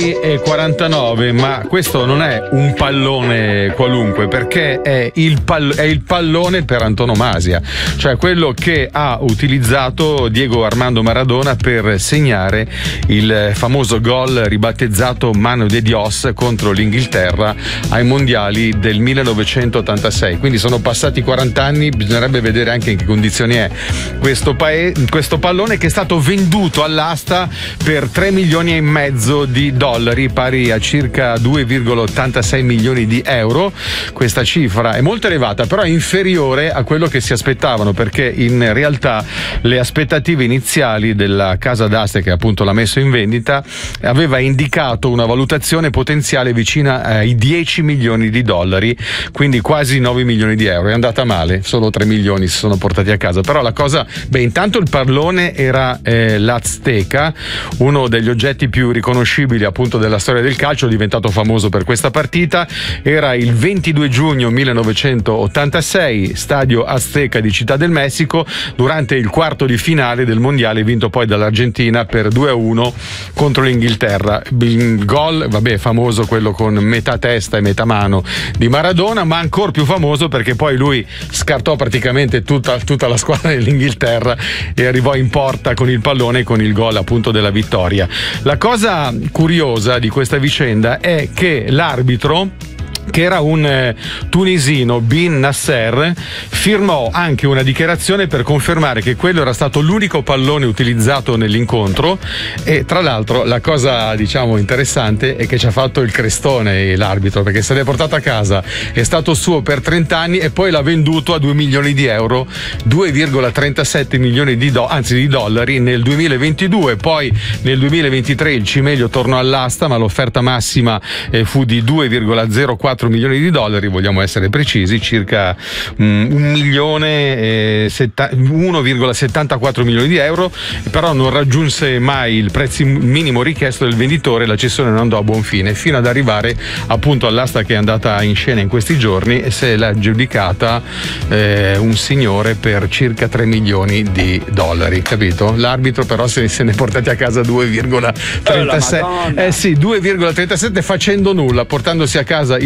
E 49, ma questo non è un pallone qualunque, perché è il pallone per antonomasia, cioè quello che ha utilizzato Diego Armando Maradona per segnare il famoso gol ribattezzato Mano de Dios contro l'Inghilterra ai mondiali del 1986. Quindi sono passati 40 anni, bisognerebbe vedere anche in che condizioni è questo pallone, che è stato venduto all'asta per 3 milioni e mezzo di dollari, pari a circa 2,86 milioni di euro. Questa cifra è molto elevata, però è inferiore a quello che si aspettavano, perché in realtà le aspettative iniziali della casa d'aste che appunto l'ha messo in vendita aveva indicato una valutazione potenziale vicina ai 10 milioni di dollari, quindi quasi 9 milioni di euro. È andata male, solo 3 milioni si sono portati a casa. Però la cosa, intanto il pallone era l'Azteca, uno degli oggetti più riconoscibili appunto della storia del calcio, diventato famoso per questa partita. Era il 22 giugno 1986, stadio Azteca di Città del Messico, durante il quarto di finale del mondiale vinto poi dall'Argentina per 2-1 contro l'Inghilterra. Il gol, famoso quello con metà testa e metà mano di Maradona, ma ancora più famoso perché poi lui scartò praticamente tutta la squadra dell'Inghilterra e arrivò in porta con il pallone, con il gol appunto della vittoria. La cosa curiosa di questa vicenda è che l'arbitro, che era un tunisino, Bin Nasser, firmò anche una dichiarazione per confermare che quello era stato l'unico pallone utilizzato nell'incontro. E tra l'altro la cosa interessante è che ci ha fatto il crestone l'arbitro, perché se l'è portato a casa, è stato suo per 30 anni e poi l'ha venduto a 2 milioni di euro, 2,37 milioni di dollari nel 2022. Poi nel 2023 il cimelio tornò all'asta, ma l'offerta massima fu di 2,04 milioni di dollari, vogliamo essere precisi, circa 1,74 milioni di euro, però non raggiunse mai il prezzo minimo richiesto del venditore. La cessione non andò a buon fine, fino ad arrivare appunto all'asta che è andata in scena in questi giorni, e se l'ha aggiudicata un signore per circa 3 milioni di dollari, capito? L'arbitro però se ne è portati a casa 2,37 2,37 facendo nulla, portandosi a casa